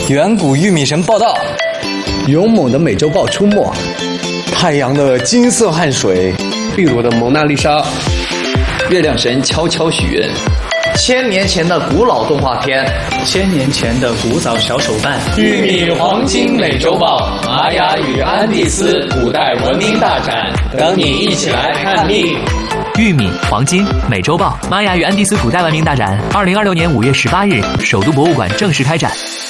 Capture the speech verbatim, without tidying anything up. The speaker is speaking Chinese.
远古玉米神报道， 勇猛的美洲豹出没， 太阳的金色汗水， 秘鲁的蒙娜丽莎， 月亮神悄悄许愿， 千年前的古老动画片， 千年前的古早小手办， 玉米黄金美洲豹，玛雅与安第斯古代文明大展，等你一起来看蜜。 玉米、黄金、美洲豹、玛雅与安第斯古代文明大展，二零二六年五月十八日，首都博物馆正式开展。